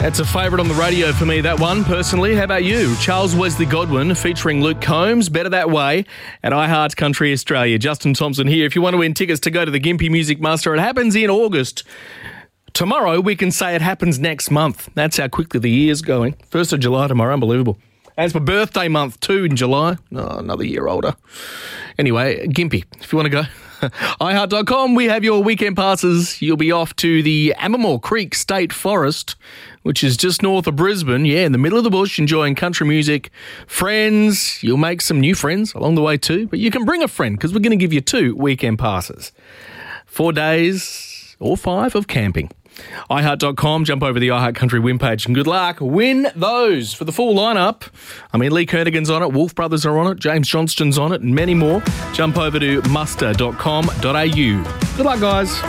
That's a favourite on the radio for me, that one, personally. How about you? Charles Wesley Godwin featuring Luke Combs, Better That Way, at iHeart Country Australia. Justin Thompson here. If you want to win tickets to go to the Gympie Music Muster, it happens in August. Tomorrow, we can say it happens next month. That's how quickly the year's going. 1st of July tomorrow, unbelievable. And it's my birthday month too in July. Oh, another year older. Anyway, Gympie, if you want to go. iHeart.com, we have your weekend passes. You'll be off to the Ammermoor Creek State Forest, which is just north of Brisbane. Yeah, in the middle of the bush, enjoying country music. Friends, you'll make some new friends along the way too. But you can bring a friend because we're going to give you 2 weekend passes. 4 days or 5 of camping. iHeart.com, jump over the iHeart Country win page and good luck. Win those. For the full lineup, Lee Kernigan's on it, Wolf Brothers are on it, James Johnston's on it, and many more. Jump over to muster.com.au. Good luck, guys.